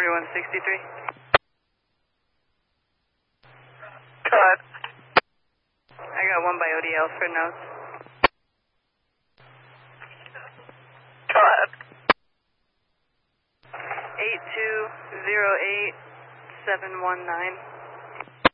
4163. Cut. I got one by ODL for notes. Cut. 8208719.